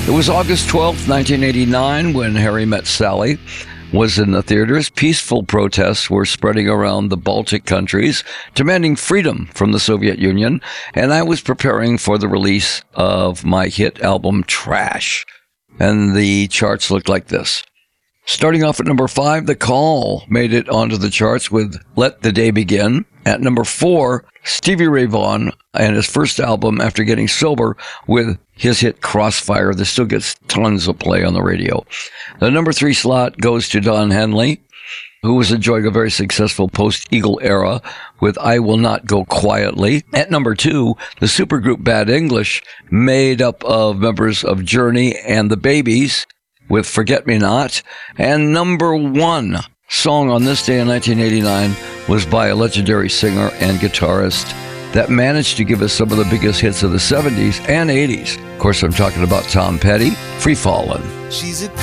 It was August 12th, 1989, when Harry Met Sally was in the theaters. Peaceful protests were spreading around the Baltic countries, demanding freedom from the Soviet Union, and I was preparing for the release of my hit album, Trash. And the charts looked like this. Starting off at number 5, The Call made it onto the charts with Let the Day Begin. At number 4, Stevie Ray Vaughan and his first album after getting sober with his hit Crossfire that still gets tons of play on the radio. The number 3 slot goes to Don Henley, who was enjoying a very successful post-Eagle era with I Will Not Go Quietly. At number 2, the supergroup Bad English, made up of members of Journey and the Babies, with Forget Me Not. And number 1 song on this day in 1989 was by a legendary singer and guitarist that managed to give us some of the biggest hits of the 70s and 80s. Of course, I'm talking about Tom Petty, Free Fallin'. She's a